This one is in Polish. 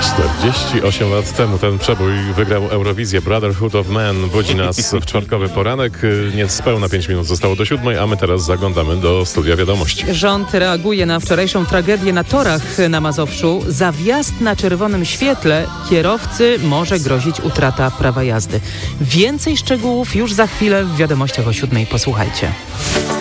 48 lat temu ten przebój wygrał Eurowizję. Brotherhood of Man budzi nas w czwartkowy poranek. Niespełna 5 minut zostało do 7, a my teraz zaglądamy do studia wiadomości. Rząd reaguje na wczorajszą tragedię na torach na Mazowszu. Za wjazd na czerwonym świetle kierowcy może grozić utrata prawa jazdy. Więcej szczegółów już za chwilę w wiadomościach o 7. Posłuchajcie.